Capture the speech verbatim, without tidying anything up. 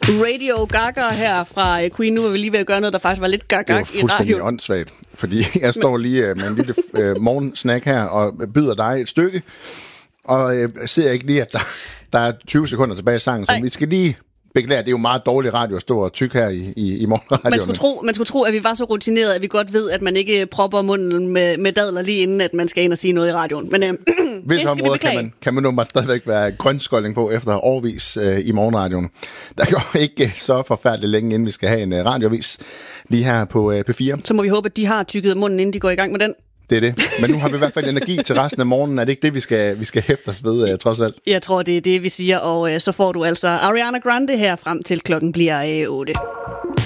Radio Gaga her fra Queen. Nu var vi lige ved at gøre noget, der faktisk var lidt gaga i radio. Det var fuldstændig åndssvagt, fordi jeg står lige med en lille øh, morgensnack her og byder dig et stykke, og øh, ser ikke lige, at der, der er tyve sekunder tilbage i sangen, så Ej. vi skal lige beklage. Det er jo meget dårlig radio at stå og tykke her i, i, i morgenradioen. Man skulle, tro, man skulle tro, at vi var så rutineret, at vi godt ved, at man ikke propper munden med, med dadler lige inden, at man skal ind og sige noget i radioen. Men øh, Hvis områder kan man, kan man nu stadigvæk være grønskolding på efter årvis øh, i morgenradioen. Der går ikke så forfærdeligt længe, inden vi skal have en øh, radiovis lige her på øh, P fire. Så må vi håbe, at de har tykket munden, inden de går i gang med den. Det er det. Men nu har vi i hvert fald energi til resten af morgenen. Er det ikke det, vi skal, vi skal hæfte os ved, uh, trods alt? Jeg tror, det er det, vi siger. Og uh, så får du altså Ariana Grande her frem til klokken bliver uh, otte.